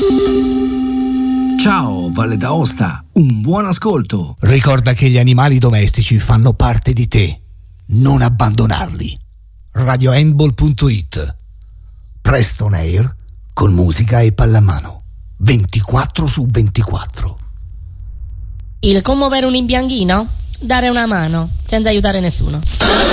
Ciao Valle d'Aosta, un buon ascolto. Ricorda che gli animali domestici fanno parte di te. Non abbandonarli. RadioHandball.it. Preston Air con musica e pallamano 24/24. Il commuovere un imbianchino? Dare una mano senza aiutare nessuno.